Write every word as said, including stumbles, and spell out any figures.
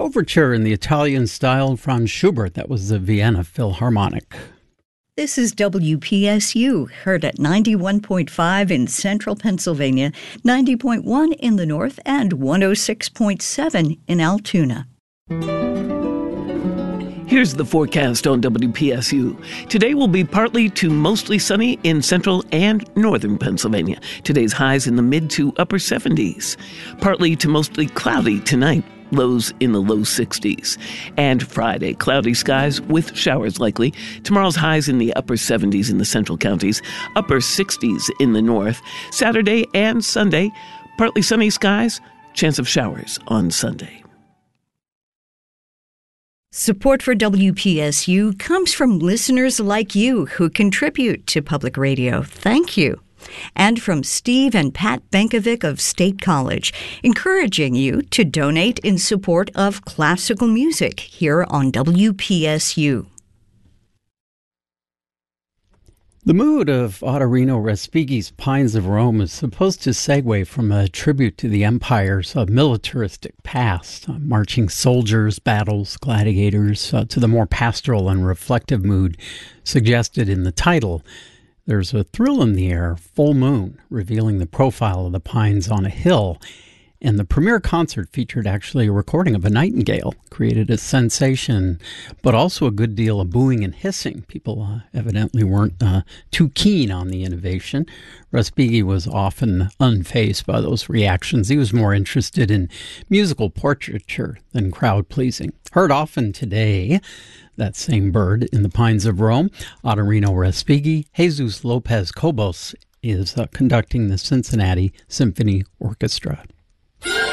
overture in the Italian style from Schubert. That was the Vienna Philharmonic. This is W P S U, heard at ninety-one point five in central Pennsylvania, ninety point one in the north, and one oh six point seven in Altoona. Here's the forecast on W P S U. Today will be partly to mostly sunny in central and northern Pennsylvania. Today's highs in the mid to upper seventies. Partly to mostly cloudy tonight. Lows in the low sixties. And Friday, cloudy skies with showers likely. Tomorrow's highs in the upper seventies in the central counties, upper sixties in the north. Saturday and Sunday, partly sunny skies, chance of showers on Sunday. Support for W P S U comes from listeners like you who contribute to public radio. Thank you. And from Steve and Pat Benkovic of State College, encouraging you to donate in support of classical music here on W P S U. The mood of Ottorino Respighi's Pines of Rome is supposed to segue from a tribute to the empire's uh, militaristic past, uh, marching soldiers, battles, gladiators, uh, to the more pastoral and reflective mood suggested in the title. There's a thrill in the air, full moon, revealing the profile of the pines on a hill. And the premiere concert featured actually a recording of a nightingale, created a sensation, but also a good deal of booing and hissing. People uh, evidently weren't uh, too keen on the innovation. Respighi was often unfazed by those reactions. He was more interested in musical portraiture than crowd-pleasing. Heard often today, that same bird in the Pines of Rome, Ottorino Respighi. Jesus Lopez Cobos is uh, conducting the Cincinnati Symphony Orchestra.